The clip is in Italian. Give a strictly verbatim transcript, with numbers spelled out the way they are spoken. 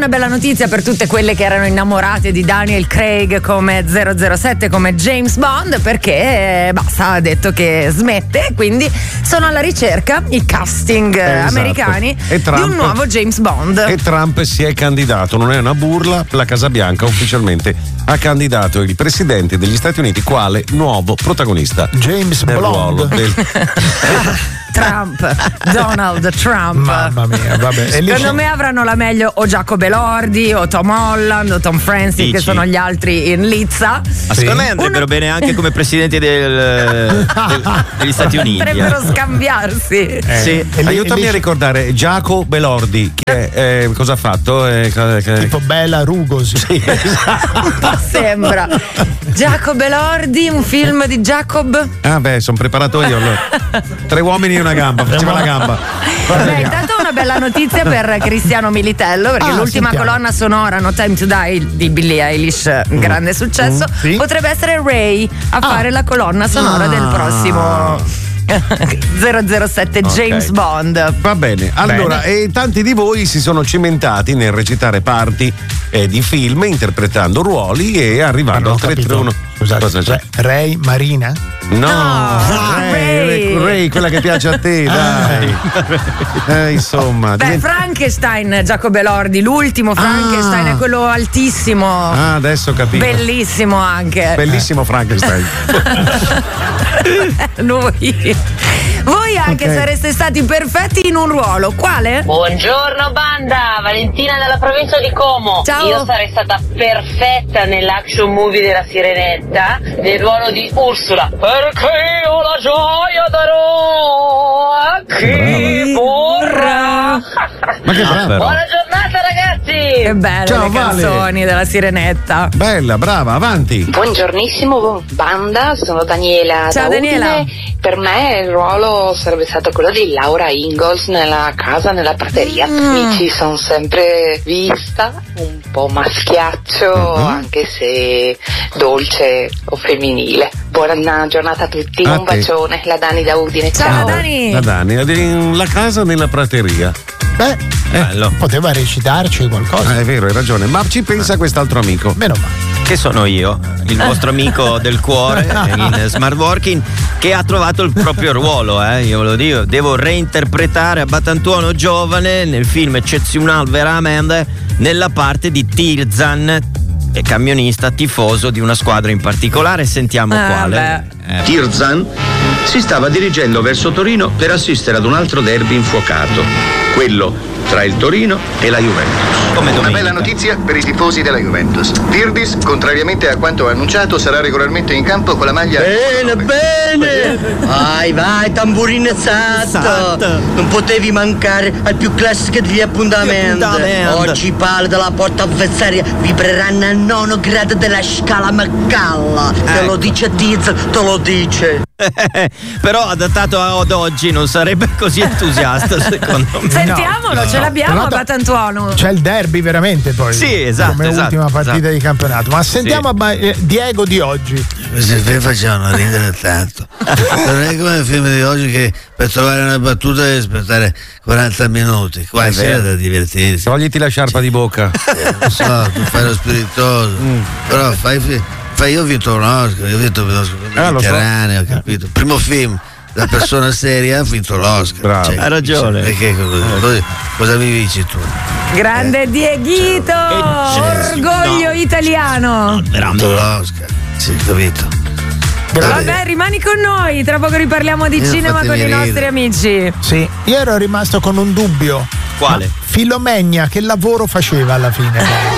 una bella notizia per tutte quelle che erano innamorate di Daniel Craig come zero zero sette, come James Bond, perché basta, ha detto che smette, quindi sono alla ricerca i casting Eh, esatto. americani E Trump- di un nuovo James Bond. E Trump si è candidato, non è una burla, la Casa Bianca ufficialmente ha candidato il presidente degli Stati Uniti quale nuovo protagonista James del Blonde. ruolo del... Trump, Donald Trump. Mamma mia, vabbè. E lì Secondo c'è- me avranno la meglio o Giacomo Elordi o Tom Holland o Tom Francis, Dici? che sono gli altri in lizza. Ma secondo me andrebbero bene anche come presidenti del, del- degli Stati Uniti. Potrebbero eh. scambiarsi. Eh, Sì. e lì- Aiutami e lì a c'è- ricordare Giacomo Belordi, che eh, cosa ha fatto? Eh, che- che- tipo Bela Rugosi. Sì, esatto. Sembra Giacomo Elordi, un film di Jacob. Ah beh, sono preparato io allora. Tre uomini e una gamba, faceva la gamba. Beh, intanto una bella notizia per Cristiano Militello, perché Ah, l'ultima sentiamo. colonna sonora No Time to Die di Billie Eilish, un grande successo, Mm, sì. potrebbe essere Ray a fare la colonna sonora Ah. del prossimo zero zero sette James Bond. Va bene, allora, e tanti di voi si sono cimentati nel recitare parti eh, di film, interpretando ruoli e arrivando Non ho al tre tre uno. capito. Scusate, Cosa c'è? cioè, Ray Marina? No, No, Ray, Ray. Ray, Ray, quella che piace a te, dai. Eh, insomma, Beh, diventa- Frankenstein, Giacomo Elordi, l'ultimo Frankenstein è quello altissimo. Ah, adesso ho capito. Bellissimo anche. Bellissimo Frankenstein. Lui. Voi anche Ok. sareste stati perfetti in un ruolo. Quale? Buongiorno banda, Valentina dalla provincia di Como. Ciao. Io sarei stata perfetta nell'action movie della Sirenetta nel ruolo di Ursula. Perché io la gioia darò a chi vorrà. Ma che brava. Buona giornata ragazzi. Che belle Ciao, le Vale. canzoni della Sirenetta. Bella, brava, avanti. Buongiornissimo banda, sono Daniela. Ciao, da Daniela. Udine. Per me il ruolo sarebbe stato quello di Laura Ingalls nella Casa nella prateria. Mm. Mi ci sono sempre vista, un po' maschiaccio, Mhm. anche se dolce o femminile. Buona giornata a tutti, A un te. bacione, la Dani da Udine. Ciao, Ciao. Dani. La Dani, la di- la casa nella prateria. Beh, Bello. poteva recitarci qualcosa. Ah, è vero, hai ragione. Ma ci pensa quest'altro amico. Meno male. Che sono io, il vostro amico del cuore in smart working, che ha trovato il proprio ruolo, eh, io ve lo dico, devo reinterpretare a Batantuono giovane nel film eccezionale veramente nella parte di Tirzan, e camionista tifoso di una squadra in particolare. Sentiamo Ah, quale. Eh, Tirzan si stava dirigendo verso Torino per assistere ad un altro derby infuocato, quello tra il Torino e la Juventus. come Una domenica. bella notizia per i tifosi della Juventus. Virdis, contrariamente a quanto annunciato, sarà regolarmente in campo con la maglia. Bene, bene! Vai, vai, tamburinezzato! Esatto. Non potevi mancare al più classico degli appuntamenti. appuntamenti. Oggi i pali della porta avversaria vibreranno al nono grado della scala Maccalla. Te lo dice Tiz, te lo dice. Però adattato ad oggi non sarebbe così entusiasta, secondo me. Sentiamolo, ce l'abbiamo a Tra l'altro Batantuono. C'è il derby veramente poi. Sì, esatto, Come esatto, ultima partita esatto. di campionato. Ma sentiamo Sì. a ba- eh, Diego di oggi. Questi film facevano ridere tanto. Non è come il film di oggi che per trovare una battuta devi aspettare quaranta minuti. Qua È c'era vero. da divertirsi. Togliti la sciarpa di bocca. Eh, lo so, tu fai lo spiritoso. Mm. Però fai, fi- fai io ho vinto un Oscar, io ho vinto l'Oscar Ah, lo so. Mediterraneo, ho capito. Primo film da persona seria ha vinto l'Oscar. Bravo. Hai ragione. Perché cosa, cosa mi dici tu? Grande Dieghito, orgoglio italiano. Ho vinto l'Oscar, sì, capito. Vabbè, rimani con noi, tra poco riparliamo di Io cinema fatemi con i ridere. nostri amici. Sì, io ero rimasto con un dubbio. Quale? Ma Filomenia che lavoro faceva alla fine?